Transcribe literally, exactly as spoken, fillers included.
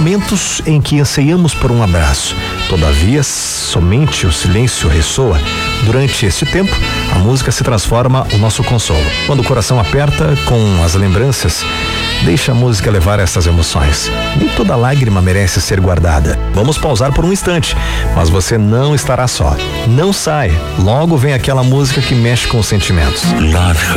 momentos em que anseiamos por um abraço. Todavia, somente o silêncio ressoa. Durante esse tempo, a música se transforma o nosso consolo. Quando o coração aperta com as lembranças, deixa a música levar essas emoções. Nem toda lágrima merece ser guardada. Vamos pausar por um instante, mas você não estará só. Não saia. Logo vem aquela música que mexe com os sentimentos. Love